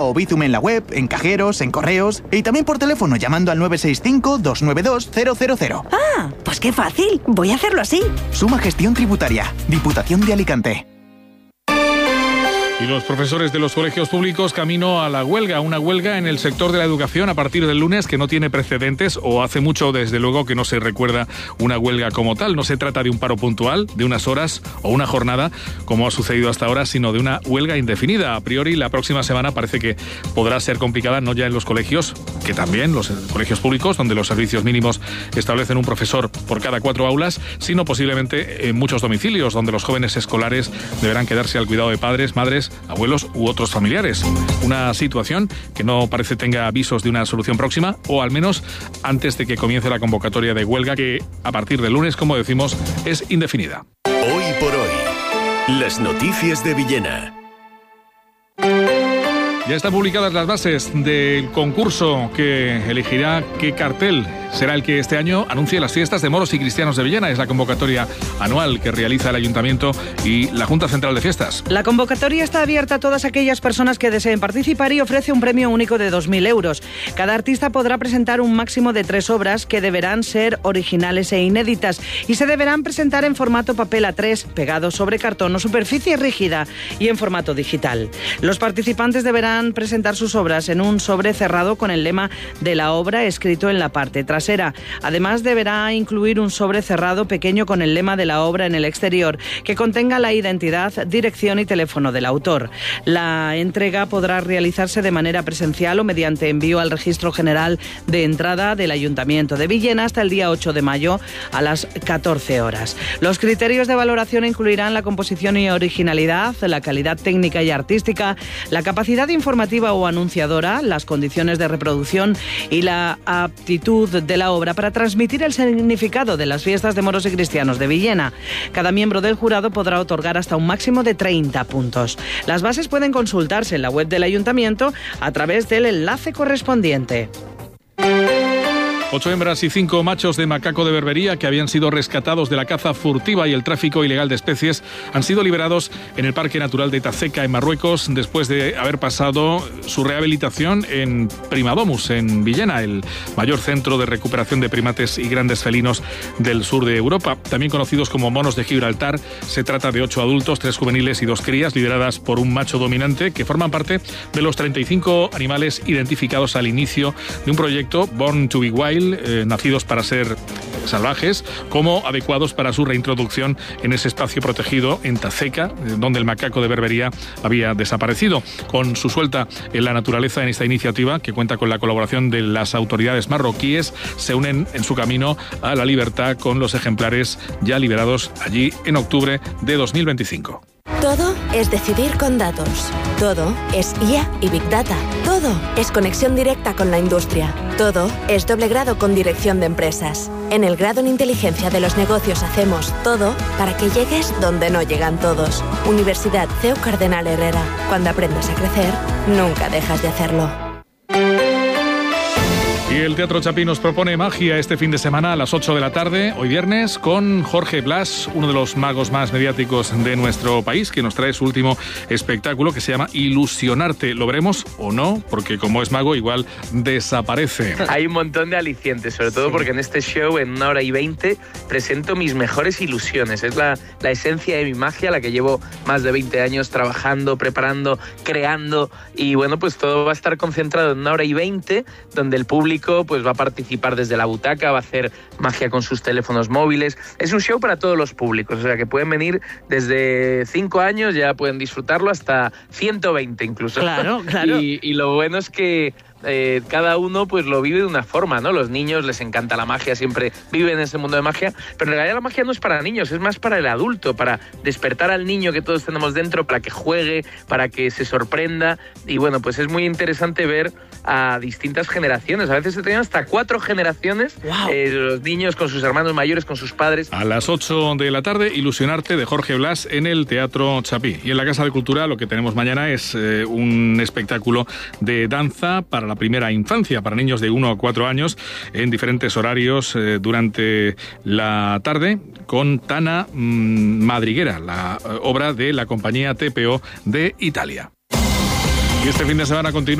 o Bizum en la web, en cajeros, en correos y también por teléfono llamando al 965-292-000. ¡Ah! Pues qué fácil. Voy a hacerlo así. Suma Gestión Tributaria. Diputación de Alicante. Y los profesores de los colegios públicos camino a la huelga, una huelga en el sector de la educación a partir del lunes que no tiene precedentes o hace mucho desde luego que no se recuerda una huelga como tal. No se trata de un paro puntual, de unas horas o una jornada como ha sucedido hasta ahora, sino de una huelga indefinida. A priori la próxima semana parece que podrá ser complicada, no ya en los colegios, que también los colegios públicos, donde los servicios mínimos establecen un profesor por cada 4 aulas, sino posiblemente en muchos domicilios, donde los jóvenes escolares deberán quedarse al cuidado de padres, madres, abuelos u otros familiares. Una situación que no parece tenga avisos de una solución próxima, o al menos antes de que comience la convocatoria de huelga, que a partir del lunes, como decimos, es indefinida. Hoy por hoy, las noticias de Villena. Ya están publicadas las bases del concurso que elegirá qué cartel será el que este año anuncie las fiestas de moros y cristianos de Villena. Es la convocatoria anual que realiza el Ayuntamiento y la Junta Central de Fiestas. La convocatoria está abierta a todas aquellas personas que deseen participar y ofrece un premio único de 2.000 euros. Cada artista podrá presentar un máximo de 3 obras que deberán ser originales e inéditas y se deberán presentar en formato papel A3, pegado sobre cartón o superficie rígida, y en formato digital. Los participantes deberán presentar sus obras en un sobre cerrado con el lema de la obra escrito en la parte trasera. Además, deberá incluir un sobre cerrado pequeño con el lema de la obra en el exterior, que contenga la identidad, dirección y teléfono del autor. La entrega podrá realizarse de manera presencial o mediante envío al Registro General de Entrada del Ayuntamiento de Villena hasta el día 8 de mayo a las 14 horas. Los criterios de valoración incluirán la composición y originalidad, la calidad técnica y artística, la capacidad informativa o anunciadora, las condiciones de reproducción y la aptitud de la obra para transmitir el significado de las fiestas de moros y cristianos de Villena. Cada miembro del jurado podrá otorgar hasta un máximo de 30 puntos. Las bases pueden consultarse en la web del Ayuntamiento a través del enlace correspondiente. 8 hembras y 5 machos de macaco de Berbería que habían sido rescatados de la caza furtiva y el tráfico ilegal de especies han sido liberados en el Parque Natural de Taceca, en Marruecos, después de haber pasado su rehabilitación en Primadomus, en Villena, el mayor centro de recuperación de primates y grandes felinos del sur de Europa. También conocidos como monos de Gibraltar, se trata de 8 adultos, 3 juveniles y 2 crías, lideradas por un macho dominante, que forman parte de los 35 animales identificados al inicio de un proyecto Born to be Wild, nacidos para ser salvajes, como adecuados para su reintroducción en ese espacio protegido en Taceca, donde el macaco de Berbería había desaparecido. Con su suelta en la naturaleza en esta iniciativa, que cuenta con la colaboración de las autoridades marroquíes, se unen en su camino a la libertad con los ejemplares ya liberados allí en octubre de 2025. Todo es decidir con datos. Todo es IA y Big Data. Todo es conexión directa con la industria. Todo es doble grado con dirección de empresas. En el grado en inteligencia de los negocios hacemos todo para que llegues donde no llegan todos. Universidad CEU Cardenal Herrera. Cuando aprendes a crecer, nunca dejas de hacerlo. Y el Teatro Chapí nos propone magia este fin de semana a las 8 de la tarde, hoy viernes, con Jorge Blas, uno de los magos más mediáticos de nuestro país, que nos trae su último espectáculo que se llama Ilusionarte. ¿Lo veremos o no? Porque como es mago, igual desaparece. Hay un montón de alicientes, sobre todo porque en este show, en 1 hora y 20, presento mis mejores ilusiones. Es la esencia de mi magia, la que llevo más de 20 años trabajando, preparando, creando. Y bueno, pues todo va a estar concentrado en 1 hora y 20, donde el público pues va a participar desde la butaca, va a hacer magia con sus teléfonos móviles. Es un show para todos los públicos, o sea que pueden venir desde 5 años, ya pueden disfrutarlo, hasta 120 incluso. Claro, claro. Y lo bueno es que cada uno pues lo vive de una forma, ¿no? Los niños les encanta la magia, siempre viven en ese mundo de magia, pero en realidad la magia no es para niños, es más para el adulto, para despertar al niño que todos tenemos dentro, para que juegue, para que se sorprenda. Y bueno, pues es muy interesante ver a distintas generaciones. A veces se tenían hasta 4 generaciones, wow. Los niños con sus hermanos mayores, con sus padres. A las 8 de la tarde, Ilusionarte, de Jorge Blas, en el Teatro Chapí. Y en la Casa de Cultura lo que tenemos mañana es un espectáculo de danza para la primera infancia, para niños de 1 a 4 años, en diferentes horarios durante la tarde, con Tana Madriguera, la obra de la compañía TPO de Italia. Y este fin de semana continúa